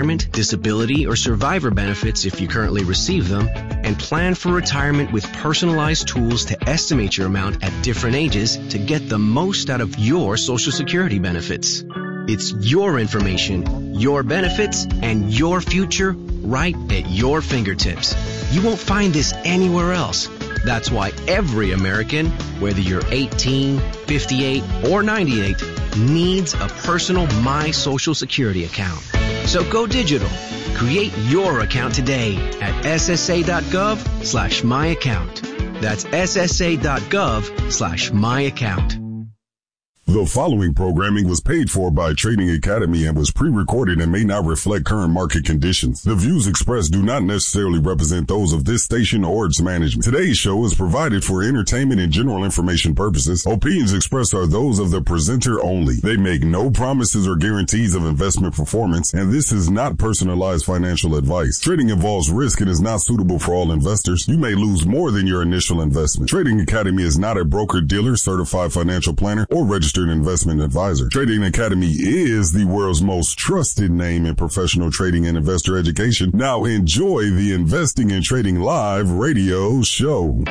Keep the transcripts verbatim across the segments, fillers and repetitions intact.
retirement, disability, or survivor benefits if you currently receive them, and plan for retirement with personalized tools to estimate your amount at different ages to get the most out of your Social Security benefits. It's your information, your benefits, and your future right at your fingertips. You won't find this anywhere else. That's why every American, whether you're eighteen, fifty-eight, or ninety-eight, needs a personal My Social Security account. So go digital. Create your account today at ssa.gov slash my account. That's ssa.gov slash my account. The following programming was paid for by Trading Academy and was pre-recorded and may not reflect current market conditions. The views expressed do not necessarily represent those of this station or its management. Today's show is provided for entertainment and general information purposes. Opinions expressed are those of the presenter only. They make no promises or guarantees of investment performance, and this is not personalized financial advice. Trading involves risk and is not suitable for all investors. You may lose more than your initial investment. Trading Academy is not a broker-dealer, certified financial planner, or registered investment advisor. Trading Academy is the world's most trusted name in professional trading and investor education. Now enjoy the Investing and Trading Live radio show.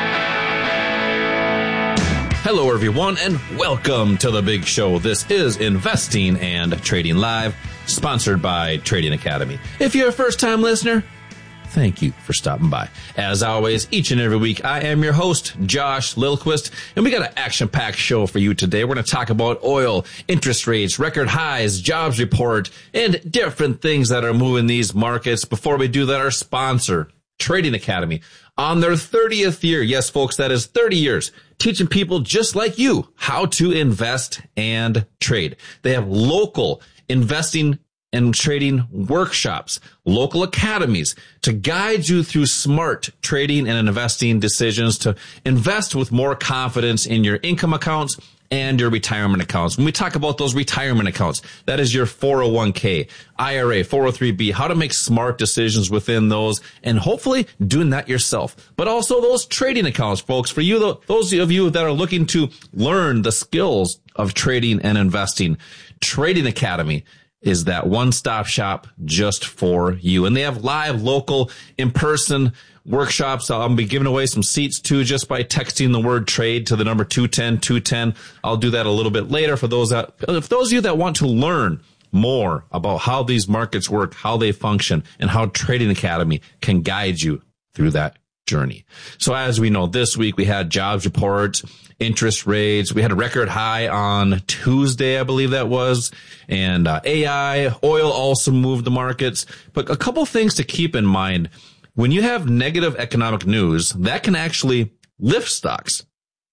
Hello, everyone, and welcome to the big show. This is Investing and Trading Live, sponsored by Trading Academy. If you're a first-time listener, thank you for stopping by. As always, each and every week, I am your host, Josh Lilquist, and we got an action-packed show for you today. We're going to talk about oil, interest rates, record highs, jobs report, and different things that are moving these markets. Before we do that, our sponsor, Trading Academy, on their thirtieth year. Yes, folks, that is thirty years, teaching people just like you how to invest and trade. They have local investing and trading workshops, local academies to guide you through smart trading and investing decisions to invest with more confidence in your income accounts and your retirement accounts. When we talk about those retirement accounts, that is your four oh one k, I R A, four oh three b, how to make smart decisions within those, and hopefully doing that yourself. But also those trading accounts, folks, for you, those of you that are looking to learn the skills of trading and investing, Trading Academy is that one-stop shop just for you. And they have live, local, in-person workshops. I'll be giving away some seats too just by texting the word trade to the number two ten two ten. I'll do that a little bit later for those that, if those of you that want to learn more about how these markets work, how they function, and how Trading Academy can guide you through that journey. So as we know, this week we had jobs reports, interest rates. We had a record high on Tuesday, I believe that was. And uh, A I, oil also moved the markets. But a couple things to keep in mind. When you have negative economic news, that can actually lift stocks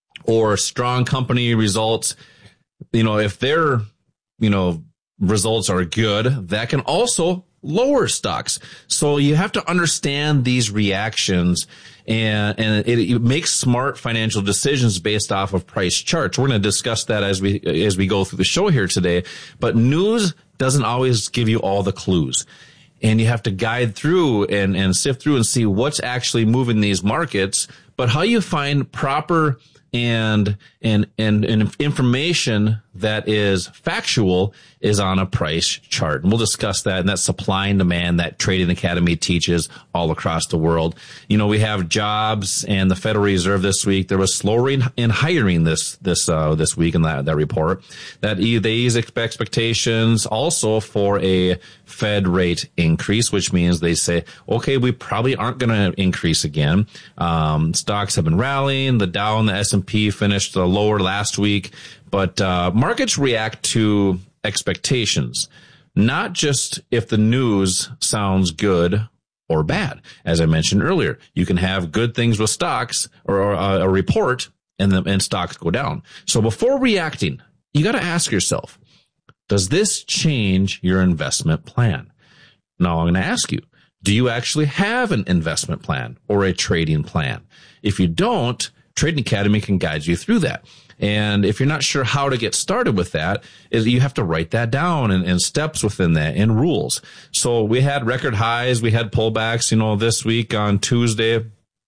or strong company results. You know, if their, you know, results are good, that can also lower stocks. So you have to understand these reactions, and, and it, it makes smart financial decisions based off of price charts. We're going to discuss that as we, as we go through the show here today. But news doesn't always give you all the clues, and you have to guide through and, and sift through and see what's actually moving these markets. But how you find proper and, and, and, and information that is factual is on a price chart. And we'll discuss that. And that's supply and demand that Trading Academy teaches all across the world. You know, we have jobs and the Federal Reserve this week. There was slowing in hiring this, this, uh, this week in that, that report that they ease expectations also for a Fed rate increase, which means they say, okay, we probably aren't going to increase again. Um, stocks have been rallying. The Dow and the S and P finished the lower last week. But uh, markets react to expectations, not just if the news sounds good or bad. As I mentioned earlier, you can have good things with stocks or, or a, a report and, the, and stocks go down. So before reacting, you got to ask yourself, does this change your investment plan? Now I'm going to ask you, do you actually have an investment plan or a trading plan? If you don't, Trading Academy can guide you through that. And if you're not sure how to get started with that, is you have to write that down and, and steps within that and rules. So we had record highs. We had pullbacks, you know, this week on Tuesday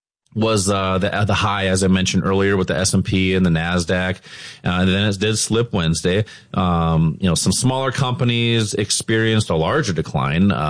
was uh the the high, as I mentioned earlier, with the S and P and the NASDAQ. Uh, and then it did slip Wednesday. Um, you know, some smaller companies experienced a larger decline. Uh,